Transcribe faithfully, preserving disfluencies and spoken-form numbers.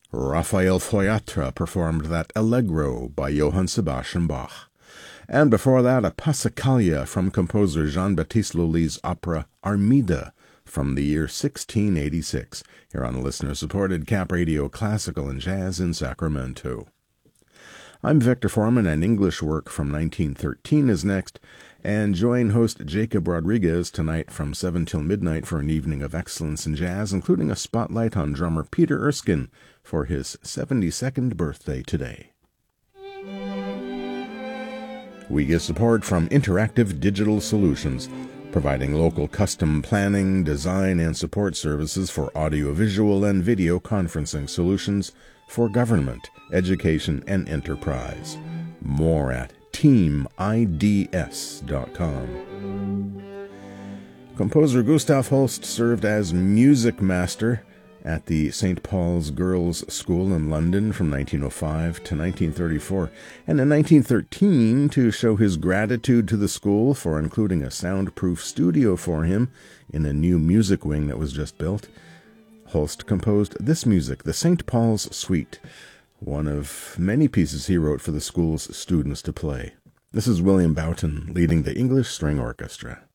Raphael Foyatra performed that Allegro by Johann Sebastian Bach. And before that, a Passacaglia from composer Jean-Baptiste Lully's opera Armida from the year sixteen eighty-six, here on listener-supported Cap Radio Classical and Jazz in Sacramento. I'm Victor Foreman, and English work from nineteen thirteen is next, and join host Jacob Rodriguez tonight from seven till midnight for an evening of excellence in jazz, including a spotlight on drummer Peter Erskine for his seventy-second birthday today. We get support from Interactive Digital Solutions, providing local custom planning, design, and support services for audiovisual and video conferencing solutions for government, education, and enterprise. More at team I D S dot com. Composer Gustav Holst served as music master at the Saint Paul's Girls' School in London from nineteen oh five to nineteen thirty-four, and in nineteen thirteen, to show his gratitude to the school for including a soundproof studio for him in a new music wing that was just built, Holst composed this music, the Saint Paul's Suite, one of many pieces he wrote for the school's students to play. This is William Boughton leading the English String Orchestra.